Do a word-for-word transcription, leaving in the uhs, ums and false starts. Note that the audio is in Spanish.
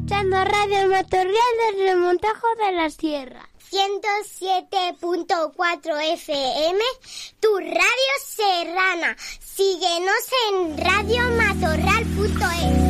escuchando Radio Matorral desde el Montajo de la Sierra. ciento siete punto cuatro F M, tu radio serrana. Síguenos en radio matorral punto es.